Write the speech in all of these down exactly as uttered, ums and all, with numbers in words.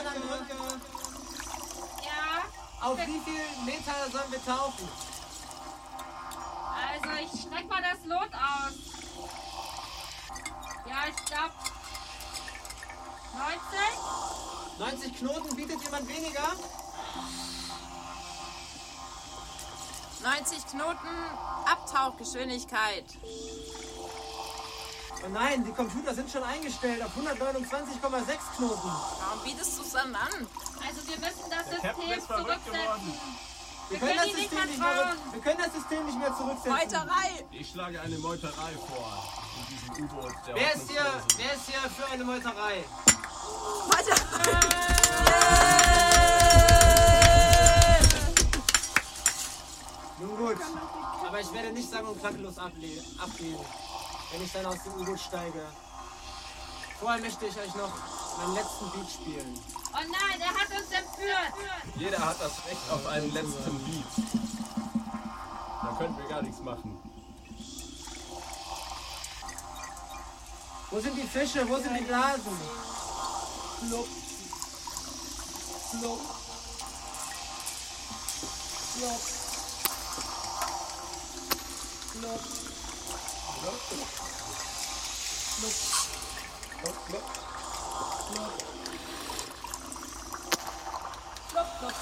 an drücke. Ja. Auf wie viel Meter sollen wir tauchen? Also ich streck mal das Lot aus. Ja, ich glaube neunzig. neunzig Knoten, bietet jemand weniger? neunzig Knoten, Abtauchgeschwindigkeit. Oh nein, die Computer sind schon eingestellt auf hundertneunundzwanzig Komma sechs Knoten. Warum bietest du es dann an? Also wir müssen das Der Captain System ist verrückt zurücksetzen. geworden. Wir, Wir können können das die nicht System nicht mehr, vertrauen. wir können das System nicht mehr zurücksetzen. Meuterei! Ich schlage eine Meuterei vor. In diesem U-Boot der Wer ist, hier, Hoffnungslosen. wer ist hier für eine Meuterei? Meuterei! Nun gut, aber ich werde nicht sang- und klanglos able- abgehen, wenn ich dann aus dem U-Boot steige. Vorher möchte ich euch noch meinen letzten Beat spielen. Oh nein, er hat uns entführt. Jeder hat das Recht auf einen letzten Beat. Da können wir gar nichts machen. Wo sind die Fische? Wo sind die Blasen? Flupp. Flupp. Flupp. Flupp. Flupp. Flupp. Flupp. Flupp. Flupp. Flupp, flupp.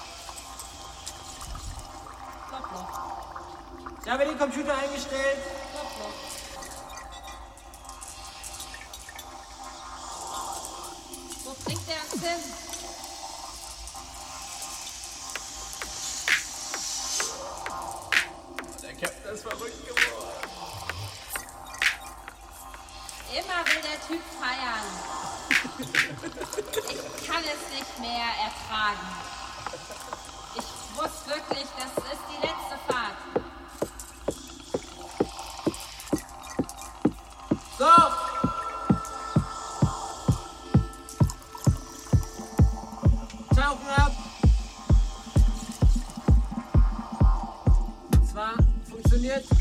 Flupp, flupp. Ich habe den Computer eingestellt. Flupp, flupp. Wo bringt der uns hin? Der Captain ist verrückt geworden. Immer will der Typ feiern. Ich kann es nicht mehr ertragen. Ich muss wirklich, das ist die letzte Fahrt. So! Tauchen ab! Zwar funktioniert